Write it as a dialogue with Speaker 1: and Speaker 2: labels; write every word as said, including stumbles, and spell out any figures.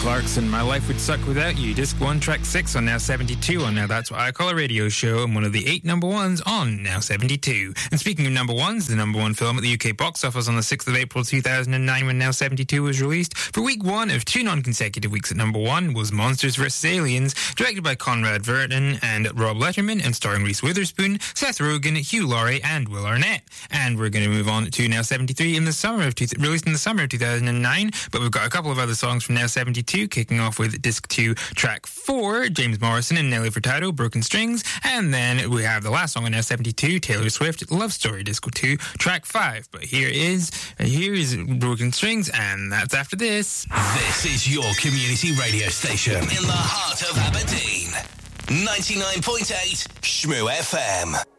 Speaker 1: Clarkson, My Life Would Suck Without You, Disc one, Track six on Now seventy-two on Now That's What I Call a Radio Show, and one of the eight number ones on Now seventy-two. And speaking of number ones, the number one film at the U K box office on the sixth of April two thousand nine when Now seventy-two was released, for week one of two non-consecutive weeks at number one, was Monsters versus. Aliens, directed by Conrad Vernon and Rob Letterman, and starring Reese Witherspoon, Seth Rogen, Hugh Laurie, and Will Arnett. And we're going to move on to Now seventy-three, in the summer of two, released in the summer of two thousand nine, but we've got a couple of other songs from Now seventy-two, kicking off with Disc two, Track four, James Morrison and Nelly Furtado, Broken Strings, and then we have the last song on Now seventy-two, Taylor Swift, Love Story, Disc two, Track five. But here is, here is Broken Strings, and that's after this.
Speaker 2: This is your community radio station in the heart of Aberdeen. ninety-nine point eight Shmoo F M.